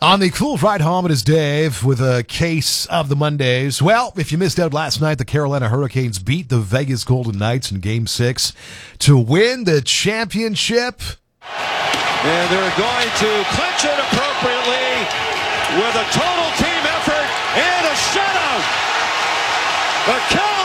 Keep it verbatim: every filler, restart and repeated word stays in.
On the cool ride home, it is Dave with a case of the Mondays. Well, if you missed out last night, the Carolina Hurricanes beat the Vegas Golden Knights in Game six to win the championship. And they're going to clinch it appropriately with a total team effort and a shutout. The Carolina